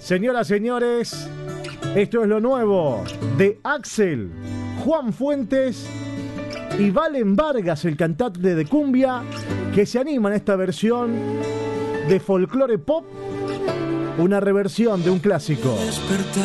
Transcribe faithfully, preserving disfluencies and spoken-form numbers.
Señoras, señores, esto es lo nuevo de Axel, Juan Fuentes y Valen Vargas, el cantante de cumbia, que se animan a esta versión de folclore pop, una reversión de un clásico.